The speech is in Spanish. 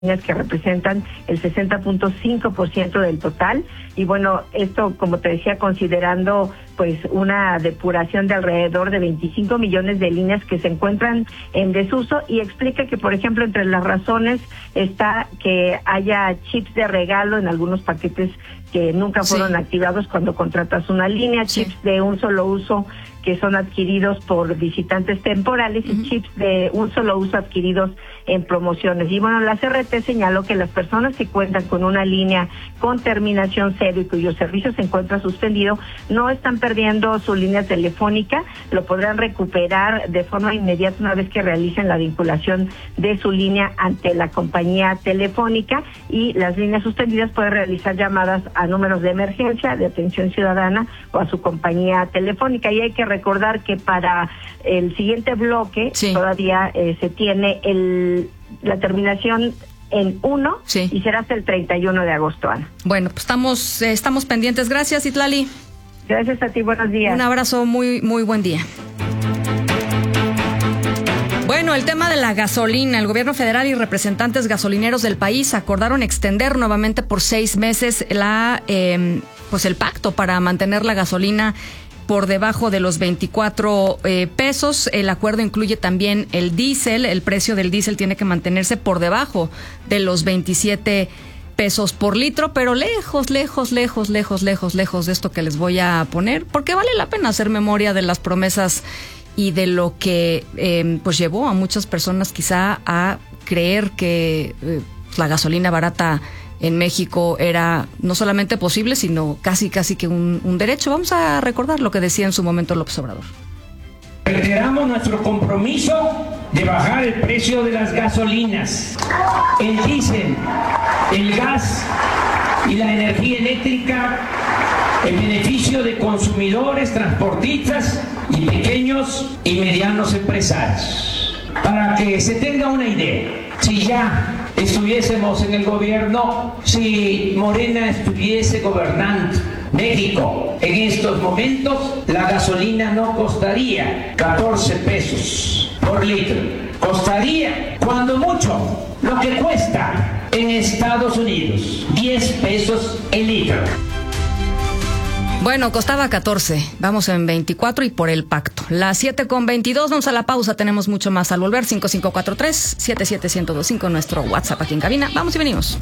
que representan el 60.5% del total. Y bueno, esto, como te decía, considerando pues una depuración de alrededor de 25 millones de líneas que se encuentran en desuso, y explica que, por ejemplo, entre las razones está que haya chips de regalo en algunos paquetes que nunca fueron activados cuando contratas una línea, chips de un solo uso que son adquiridos por visitantes temporales y chips de un solo uso adquiridos en promociones. Y bueno, la CRT señaló que las personas que cuentan con una línea con terminación 0 y cuyo servicio se encuentra suspendido no están perdiendo su línea telefónica, lo podrán recuperar de forma inmediata una vez que realicen la vinculación de su línea ante la compañía telefónica, y las líneas suspendidas pueden realizar llamadas a números de emergencia, de atención ciudadana o a su compañía telefónica. Y hay que recordar que para el siguiente bloque todavía se tiene la terminación en 1 y será hasta el 31 de agosto, Ana. Bueno, pues estamos pendientes. Gracias, Itlali. Gracias a ti, buenos días. Un abrazo, muy buen día. Bueno, el tema de la gasolina. El gobierno federal y representantes gasolineros del país acordaron extender nuevamente por 6 meses el pacto para mantener la gasolina por debajo de los 24 pesos. El acuerdo incluye también el diésel. El precio del diésel tiene que mantenerse por debajo de los 27 pesos por litro, pero lejos de esto que les voy a poner, porque vale la pena hacer memoria de las promesas y de lo que pues llevó a muchas personas quizá a creer que la gasolina barata en México era no solamente posible, sino casi que un derecho. Vamos a recordar lo que decía en su momento López Obrador. Reiteramos nuestro compromiso de bajar el precio de las gasolinas, el diésel, el gas y la energía eléctrica en beneficio de consumidores, transportistas y pequeños y medianos empresarios. Para que se tenga una idea, si ya estuviésemos en el gobierno, si Morena estuviese gobernando México en estos momentos, la gasolina no costaría 14 pesos por litro. Costaría, cuando mucho, lo que cuesta en Estados Unidos, 10 pesos el litro. Bueno, costaba 14, vamos en 24 y por el pacto. Las 7:22, vamos a la pausa, tenemos mucho más al volver. 5543-77125, nuestro WhatsApp aquí en cabina. Vamos y venimos.